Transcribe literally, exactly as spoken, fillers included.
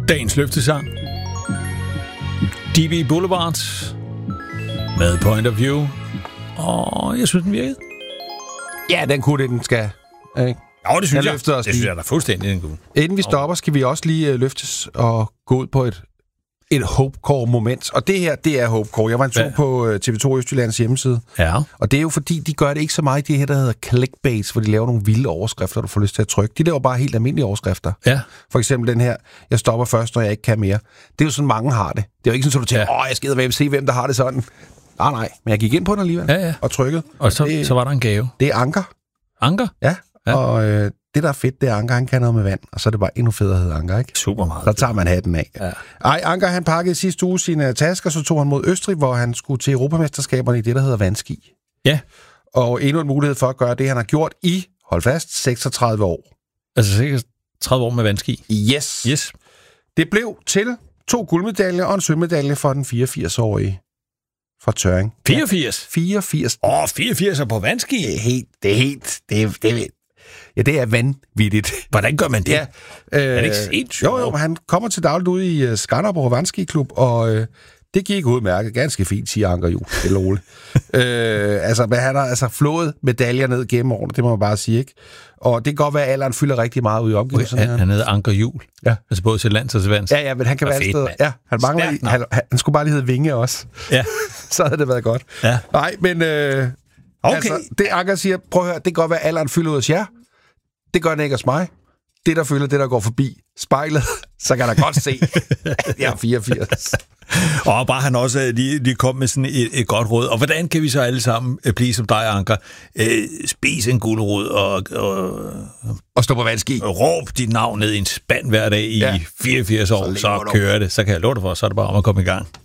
Dagens løftesang. D B Boulevard med Point of View. Og jeg synes, den virkede. Ja, den kunne det, den skal. Ikke? Jo, det synes jeg. jeg. Det synes jeg da fuldstændig, den kunne. Inden vi stopper, skal vi også lige uh, løftes og gå ud på et, et Hopecore-moment. Og det her, det er Hopecore. Jeg var en tur ja. på uh, T V to Østjyllands hjemmeside. Ja. Og det er jo fordi, de gør det ikke så meget i det her, der hedder clickbait, hvor de laver nogle vilde overskrifter, du får lyst til at trykke. De laver bare helt almindelige overskrifter. Ja. For eksempel den her, jeg stopper først, når jeg ikke kan mere. Det er jo sådan, mange har det. Det er jo ikke sådan, at du tænker, åh, ja. jeg skal se, hvem der har det sådan. Nej, nej. Men jeg gik ind på den alligevel ja, ja. og trykkede. Og så, det, så var der en gave. Det er Anker. Anker? Ja. ja. Og øh, det, der er fedt, det er, Anker, han kan noget med vand. Og så er det bare endnu federe at hedde Anker, ikke? Super meget. Så tager man hatten af. Ja. Ej, Anker, han pakkede sidste uge sine tasker, så tog han mod Østrig, hvor han skulle til Europamesterskaberne i det, der hedder vandski. Ja. Og endnu en mulighed for at gøre det, han har gjort i, hold fast, seksogtredive år. Altså seksogtredive år med vandski? Yes. Yes. Det blev til to guldmedaljer og en sølvmedalje for den fireogfirs-årige fra Tøring. fireogfirs? fireogfirs. Åh, oh, fireogfirs er på vandski? Det er helt, det er helt, det er, det er, ja, det er vanvittigt. Hvordan gør man det? Ja, øh, er det ikke sindssygt? Jo, jo, han kommer til dagligt ud i uh, Skanderborg Vandskiklub, og øh, det gik udmærket. Ganske fint, siger Anker Juhl. Det er Ole. øh, altså, men han har altså flået medaljer ned gennem årene, det må man bare sige, ikke? Og det kan godt være, at alderen fylder rigtig meget ud i omgivelserne. Okay, han, han hedder Anker Juhl. Ja. Altså både til lands og til vands. Ja, ja, men han kan være et sted. Ja, han, mangler, Stærk, han, han, han skulle bare lige hedde Vinge også. Ja. Så havde det været godt. Ja. Nej, men øh, okay. altså, det Anker siger, prøv at høre, det kan godt være, at alderen fylder ud hos jer. Det gør den ikke hos mig. Det, der følger, det, der går forbi spejlet, så kan der godt se, at jeg er fireogfirs. Og bare han også lige, lige kom med sådan et, et godt råd. Og hvordan kan vi så alle sammen blive som dig, Anker? Øh, spis en gulerod og, og, og stå på vandski. Og råb dit navn ned i en spand hver dag i ja. fireogfirs år, så, så kører det. Så kan jeg love dig for, så er det bare om at komme i gang.